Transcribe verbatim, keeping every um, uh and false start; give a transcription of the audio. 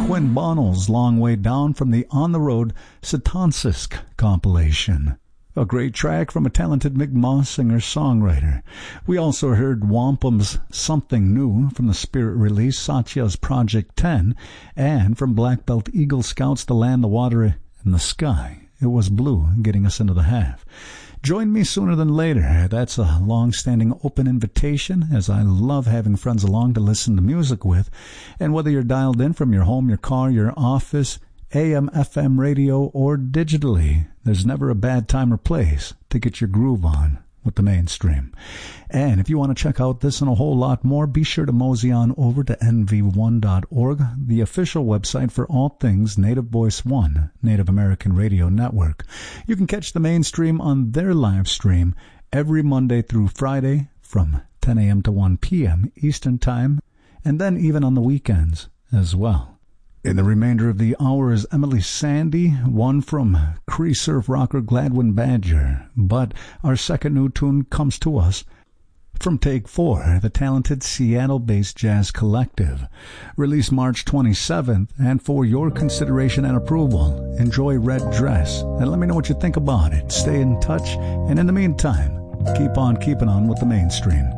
Quinn Bonnell's Long Way Down from the On the Road Satansisk compilation. A great track from a talented Mi'kmaq singer-songwriter. We also heard Wampum's Something New from the Spirit release Satya's Project ten, and from Black Belt Eagle Scouts The Land, the Water, and the Sky. It Was Blue, getting us into the half. Join me sooner than later. That's a long-standing open invitation, as I love having friends along to listen to music with. And whether you're dialed in from your home, your car, your office, A M, F M radio, or digitally, there's never a bad time or place to get your groove on with the mainstream. And if you want to check out this and a whole lot more, be sure to mosey on over to N V one dot org, the official website for all things Native Voice One, Native American Radio Network. You can catch the mainstream on their live stream every Monday through Friday from ten a.m. to one p.m. Eastern Time, and then even on the weekends as well. In the remainder of the hour is Emily Sandy, one from Cree surf rocker Gladwin Badger. But our second new tune comes to us from Take Four, the talented Seattle-based jazz collective. Released March twenty-seventh, and for your consideration and approval, enjoy Red Dress, and let me know what you think about it. Stay in touch, and in the meantime, keep on keeping on with the mainstream.